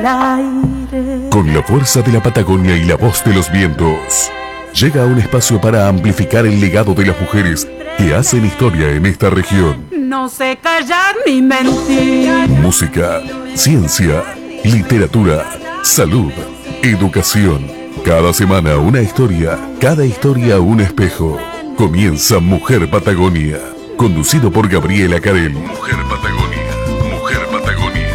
el aire. Con la fuerza de la Patagonia y la voz de los vientos, llega a un espacio para amplificar el legado de las mujeres que hacen historia en esta región. No sé callar ni mentir. Música, ciencia, literatura, salud, educación. Cada semana una historia, cada historia un espejo. Comienza Mujer Patagonia, conducido por Gabriela Carel. Mujer Patagonia, Mujer Patagonia.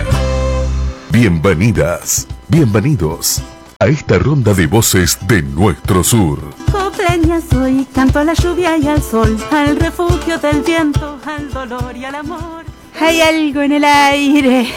Bienvenidas, bienvenidos a esta ronda de voces de nuestro sur. Copleña soy, canto a la lluvia y al sol, al refugio del viento, al dolor y al amor. Hay algo en el aire.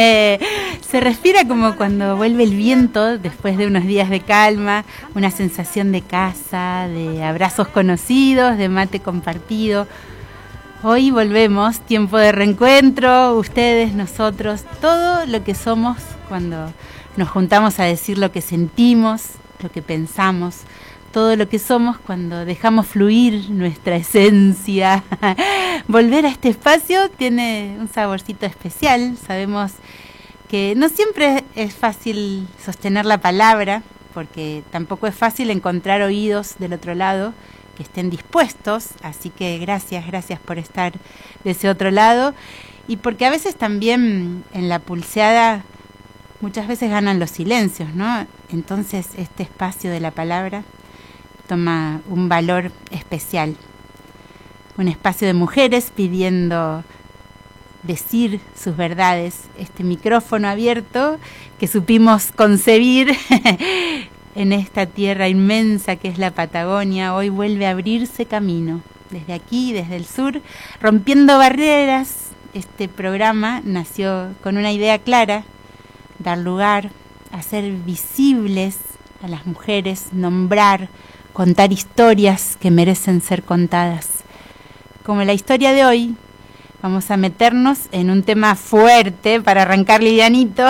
Se respira como cuando vuelve el viento después de unos días de calma, una sensación de casa, de abrazos conocidos, de mate compartido. Hoy volvemos, tiempo de reencuentro, ustedes, nosotros, todo lo que somos cuando nos juntamos a decir lo que sentimos, lo que pensamos, todo lo que somos cuando dejamos fluir nuestra esencia. Volver a este espacio tiene un saborcito especial. Sabemos que no siempre es fácil sostener la palabra, porque tampoco es fácil encontrar oídos del otro lado que estén dispuestos, así que gracias por estar de ese otro lado, y porque a veces también en la pulseada muchas veces ganan los silencios, ¿no? Entonces este espacio de la palabra toma un valor especial. Un espacio de mujeres pidiendo decir sus verdades. Este micrófono abierto que supimos concebir en esta tierra inmensa que es la Patagonia, hoy vuelve a abrirse camino. Desde aquí, desde el sur, rompiendo barreras. Este programa nació con una idea clara: dar lugar, hacer visibles a las mujeres, nombrar, contar historias que merecen ser contadas. Como la historia de hoy, vamos a meternos en un tema fuerte para arrancar livianito.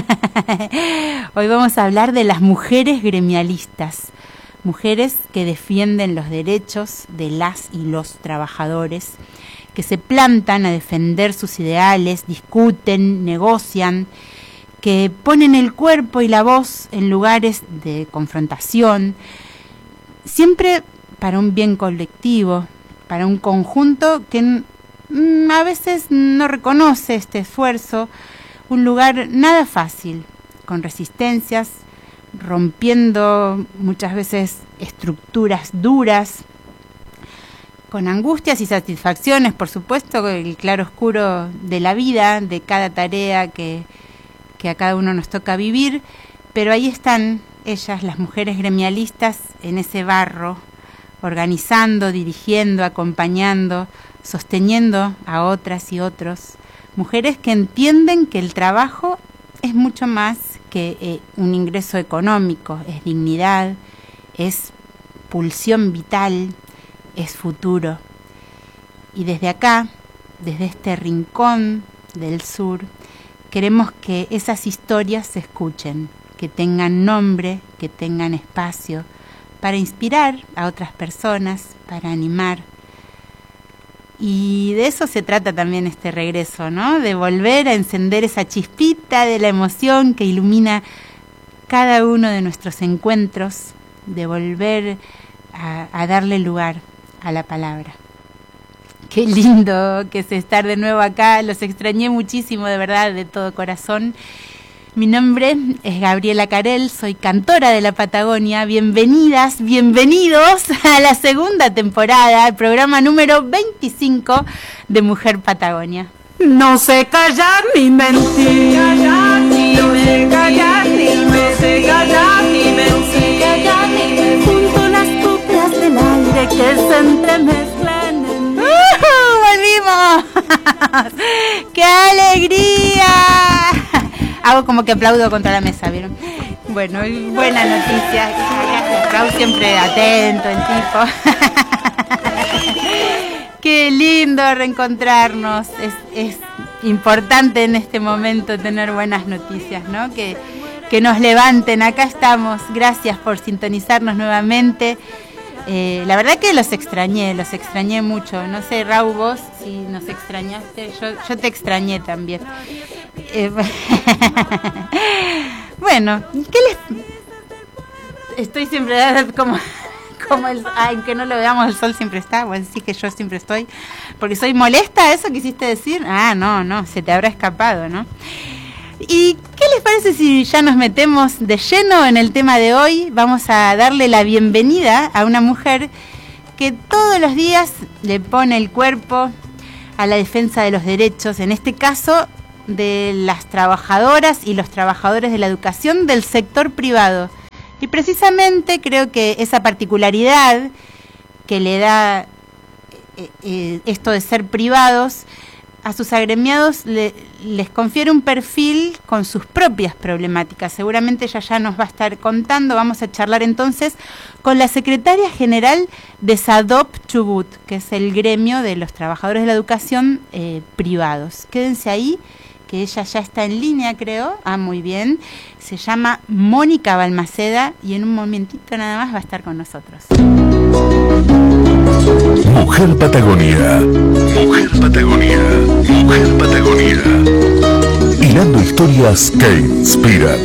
Hoy vamos a hablar de las mujeres gremialistas, mujeres que defienden los derechos de las y los trabajadores, que se plantan a defender sus ideales, discuten, negocian, que ponen el cuerpo y la voz en lugares de confrontación, siempre para un bien colectivo, para un conjunto que a veces no reconoce este esfuerzo, un lugar nada fácil, con resistencias, rompiendo muchas veces estructuras duras, con angustias y satisfacciones, por supuesto, el claro oscuro de la vida, de cada tarea que a cada uno nos toca vivir, pero ahí están ellas, las mujeres gremialistas, en ese barro, organizando, dirigiendo, acompañando, sosteniendo a otras y otros, mujeres que entienden que el trabajo es mucho más que un ingreso económico, es dignidad, es pulsión vital, es futuro. Y desde acá, desde este rincón del sur, queremos que esas historias se escuchen, que tengan nombre, que tengan espacio, para inspirar a otras personas, para animar. Y de eso se trata también este regreso, ¿no? De volver a encender esa chispita de la emoción que ilumina cada uno de nuestros encuentros, de volver a darle lugar a la palabra. Qué lindo que es estar de nuevo acá, los extrañé muchísimo, de verdad, de todo corazón. Mi nombre es Gabriela Carel, soy cantora de la Patagonia. Bienvenidas, bienvenidos a la segunda temporada, el programa número 25 de Mujer Patagonia. No sé callar ni mentir. No sé callar ni mentir. Junto las coplas del aire que se entremezclan en mí. ¡Volvimos! ¡Qué alegría! Hago como que aplaudo contra la mesa, ¿vieron? Bueno, buena noticia. Gracias, Raúl, siempre atento, el tipo. Qué lindo reencontrarnos. Es importante en este momento tener buenas noticias, ¿no? Que nos levanten. Acá estamos. Gracias por sintonizarnos nuevamente. La verdad que los extrañé mucho. No sé, Raúl, vos si nos extrañaste, yo te extrañé también. Bueno, ¿qué les...? Estoy siempre como el... aunque no lo veamos, el sol siempre está. Bueno, sí que yo siempre estoy. Porque soy molesta, ¿eso quisiste decir? No, se te habrá escapado, ¿no? ¿Y qué les parece si ya nos metemos de lleno en el tema de hoy? Vamos a darle la bienvenida a una mujer que todos los días le pone el cuerpo a la defensa de los derechos, en este caso de las trabajadoras y los trabajadores de la educación del sector privado. Y precisamente creo que esa particularidad que le da esto de ser privados a sus agremiados les confiere un perfil con sus propias problemáticas. Seguramente ella ya nos va a estar contando. Vamos a charlar entonces con la secretaria general de SADOP Chubut, que es el gremio de los trabajadores de la educación privados. Quédense ahí, que ella ya está en línea, creo. Muy bien. Se llama Mónica Balmaceda y en un momentito nada más va a estar con nosotros. Mujer Patagonia. Mujer Patagonia. Mujer Patagonia. Hilando historias que inspiran.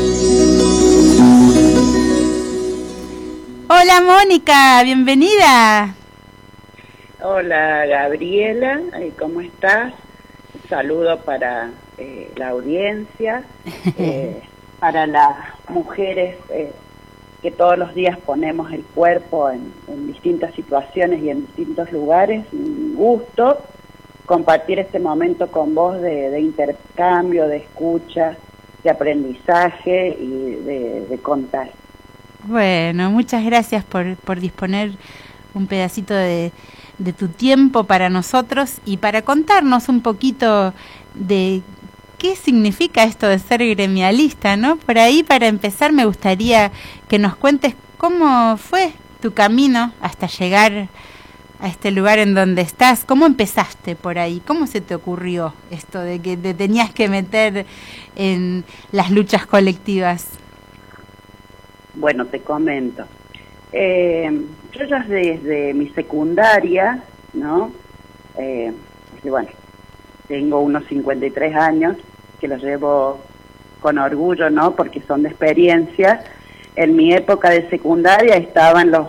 Hola Mónica, bienvenida. Hola Gabriela, ¿cómo estás? Un saludo para la audiencia, para las mujeres que todos los días ponemos el cuerpo en distintas situaciones y en distintos lugares. Un gusto compartir este momento con vos de intercambio, de escucha, de aprendizaje y de contar. Bueno, muchas gracias por disponer un pedacito de tu tiempo para nosotros y para contarnos un poquito de qué significa esto de ser gremialista, ¿no? Por ahí, para empezar, me gustaría que nos cuentes cómo fue tu camino hasta llegar a este lugar en donde estás. ¿Cómo empezaste por ahí? ¿Cómo se te ocurrió esto de que te tenías que meter en las luchas colectivas? Bueno, te comento. Yo ya desde mi secundaria, ¿no? Bueno, tengo unos 53 años, que los llevo con orgullo, ¿no? Porque son de experiencia. En mi época de secundaria estaban los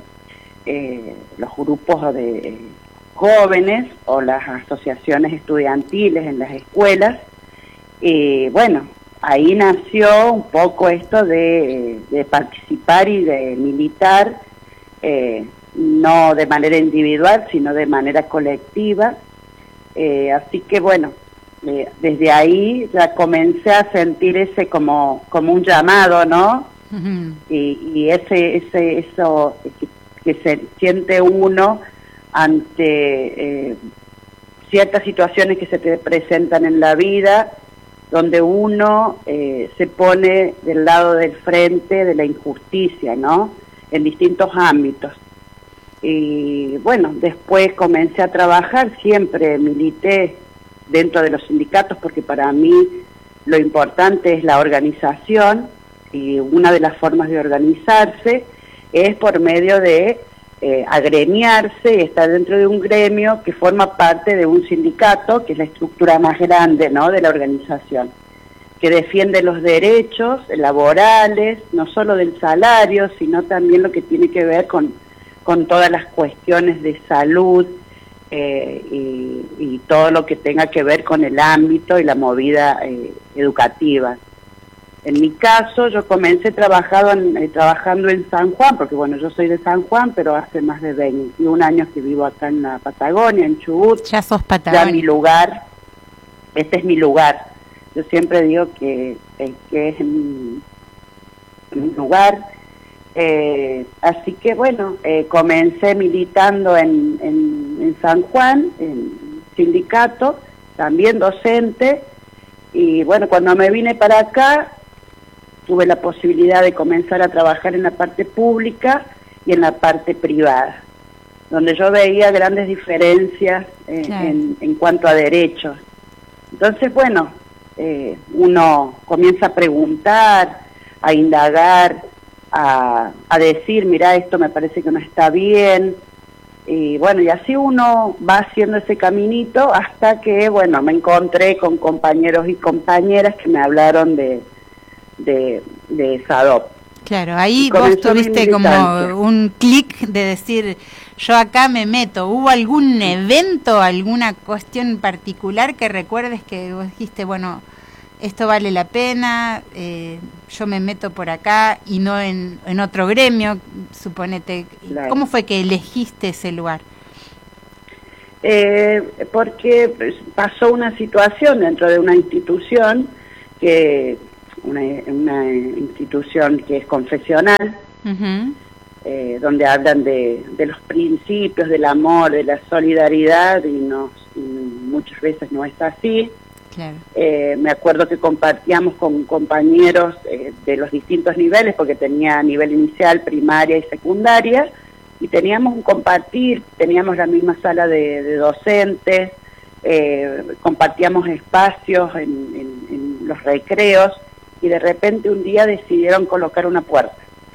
grupos de jóvenes o las asociaciones estudiantiles en las escuelas. Y bueno, ahí nació un poco esto de participar y de militar, no de manera individual, sino de manera colectiva. Así que bueno, desde ahí ya comencé a sentir ese como un llamado, ¿no? Uh-huh. Y eso que se siente uno ante ciertas situaciones que se te presentan en la vida, donde uno se pone del lado del frente de la injusticia, ¿no? En distintos ámbitos. Y bueno, después comencé a trabajar, siempre milité dentro de los sindicatos, porque para mí lo importante es la organización, y una de las formas de organizarse es por medio de agremiarse y estar dentro de un gremio que forma parte de un sindicato, que es la estructura más grande, ¿no?, de la organización, que defiende los derechos laborales, no solo del salario, sino también lo que tiene que ver con todas las cuestiones de salud y todo lo que tenga que ver con el ámbito y la movida educativa. En mi caso, yo comencé trabajando en San Juan, porque bueno, yo soy de San Juan, pero hace más de 21 años que vivo acá en la Patagonia, en Chubut. Ya sos Patagonia. Ya mi lugar, este es mi lugar. Yo siempre digo que es mi lugar. Así que bueno, comencé militando en San Juan, en sindicato, también docente, y bueno, cuando me vine para acá, tuve la posibilidad de comenzar a trabajar en la parte pública y en la parte privada, donde yo veía grandes diferencias en cuanto a derechos. Entonces, bueno, uno comienza a preguntar, a indagar, a decir, mira, esto me parece que no está bien, Y bueno, y así uno va haciendo ese caminito hasta que, bueno, me encontré con compañeros y compañeras que me hablaron de SADOP. Claro, ahí vos tuviste como un clic de decir, yo acá me meto. ¿Hubo algún evento, alguna cuestión particular que recuerdes que vos dijiste, bueno, esto vale la pena, yo me meto por acá y no en otro gremio, suponete? Claro. ¿Cómo fue que elegiste ese lugar? Porque pasó una situación dentro de una institución que... Una institución que es confesional, donde hablan de los principios, del amor, de la solidaridad, y muchas veces no es así. Claro. Me acuerdo que compartíamos con compañeros de los distintos niveles, porque tenía nivel inicial, primaria y secundaria, y teníamos un compartir, teníamos la misma sala de docentes, compartíamos espacios en los recreos, y de repente un día decidieron colocar una puerta.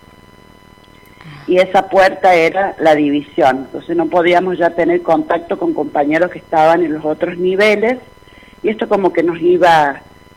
Y esa puerta era la división. Entonces no podíamos ya tener contacto con compañeros que estaban en los otros niveles, y esto como que nos iba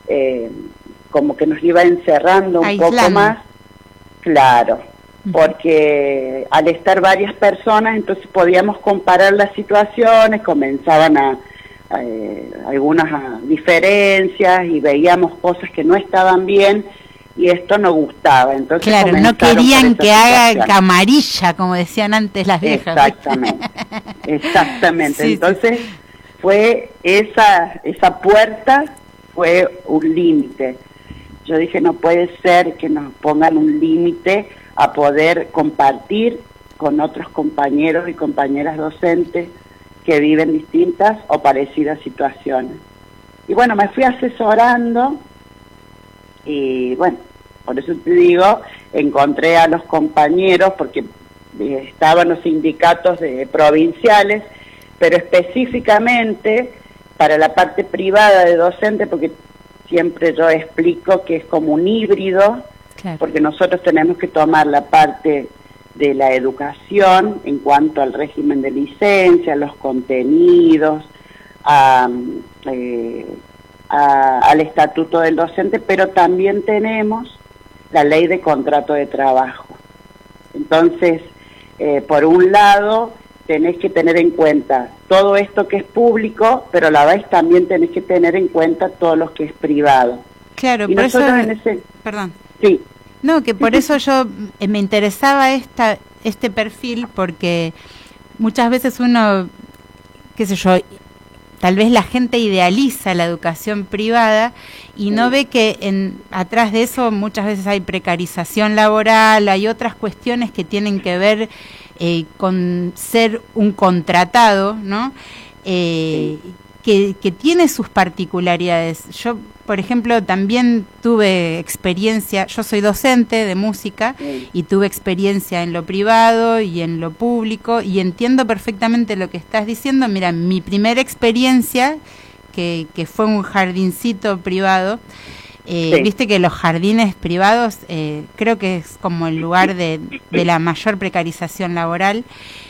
encerrando un poco más. Claro, porque al estar varias personas, entonces podíamos comparar las situaciones, comenzaban algunas diferencias y veíamos cosas que no estaban bien, y esto no gustaba. Entonces, claro, no querían que haga camarilla, como decían antes las viejas. Exactamente. Sí, entonces sí. Fue esa puerta fue un límite. Yo dije, no puede ser que nos pongan un límite a poder compartir con otros compañeros y compañeras docentes que viven distintas o parecidas situaciones. Y bueno, me fui asesorando, y bueno, por eso te digo, encontré a los compañeros, porque estaban los sindicatos provinciales, pero específicamente para la parte privada de docente, porque siempre yo explico que es como un híbrido, claro. Porque nosotros tenemos que tomar la parte de la educación en cuanto al régimen de licencia, los contenidos, al estatuto del docente, pero también tenemos la ley de contrato de trabajo. Entonces, por un lado, tenés que tener en cuenta todo esto que es público, pero a la vez también tenés que tener en cuenta todo lo que es privado. Claro, y por eso... Perdón. Sí. No, que por eso yo me interesaba este perfil, porque muchas veces uno, qué sé yo, tal vez la gente idealiza la educación privada y no ve que atrás de eso muchas veces hay precarización laboral, hay otras cuestiones que tienen que ver con ser un contratado, ¿no? Que tiene sus particularidades. Yo, por ejemplo, también tuve experiencia, yo soy docente de música, y tuve experiencia en lo privado y en lo público, y entiendo perfectamente lo que estás diciendo. Mira, mi primera experiencia, que fue un jardincito privado, viste que los jardines privados creo que es como el lugar de la mayor precarización laboral,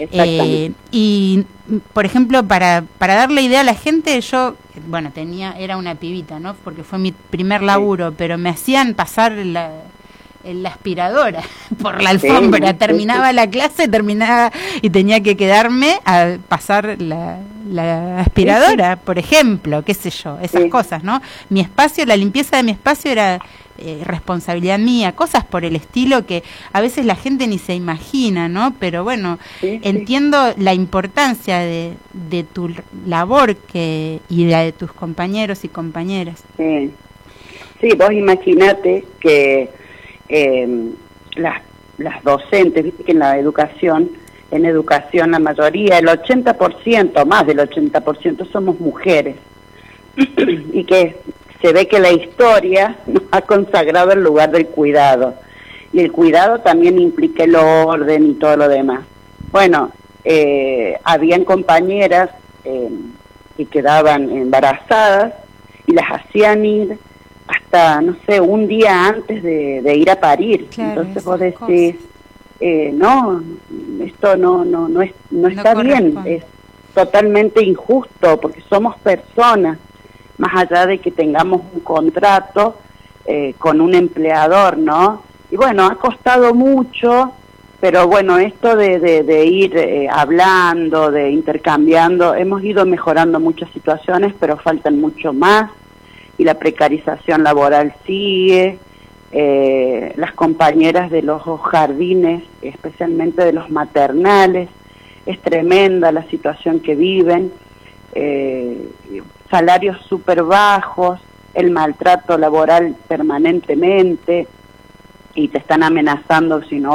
y por ejemplo, para darle idea a la gente, yo, bueno, era una pibita, ¿no? Porque fue mi primer laburo, pero me hacían pasar la aspiradora por la alfombra, terminaba la clase, y tenía que quedarme a pasar la aspiradora, por ejemplo, qué sé yo, esas cosas, ¿no? Mi espacio, la limpieza de mi espacio era responsabilidad mía, cosas por el estilo que a veces la gente ni se imagina, ¿no? Pero bueno, entiendo la importancia de tu labor y la de tus compañeros y compañeras. Sí, vos imaginate que las docentes, viste que en educación la mayoría, el 80%, más del 80% somos mujeres, y que se ve que la historia nos ha consagrado el lugar del cuidado, y el cuidado también implica el orden y todo lo demás. Bueno, habían compañeras que quedaban embarazadas y las hacían ir hasta, no sé, un día antes de ir a parir. Claro, entonces vos decís, no, esto no está bien, es totalmente injusto porque somos personas, más allá de que tengamos un contrato con un empleador, ¿no? Y bueno, ha costado mucho, pero bueno, esto de ir hablando, de intercambiando, hemos ido mejorando muchas situaciones, pero faltan mucho más, y la precarización laboral sigue. Las compañeras de los jardines, especialmente de los maternales, es tremenda la situación que viven, salarios súper bajos, el maltrato laboral permanentemente, y te están amenazando si no